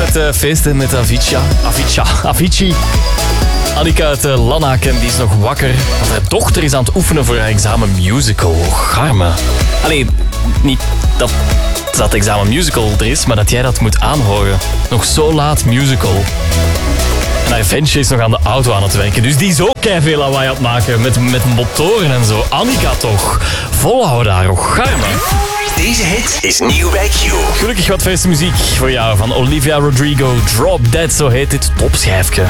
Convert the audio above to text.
het feesten met Avicii. Annika uit Lanaken, die is nog wakker. Want haar dochter is aan het oefenen voor haar examen musical. Garme. Allee, niet dat examen musical er is, maar dat jij dat moet aanhoren. Nog zo laat musical. En haar ventje is nog aan de auto aan het werken. Dus die is ook keiveel lawaai aan het maken. Met motoren en zo. Annika toch. Volhouden daar, ook garme. Deze hit is nieuw bij Q. Gelukkig wat verse muziek voor jou van Olivia Rodrigo. Drop Dead, zo heet dit topschijfje.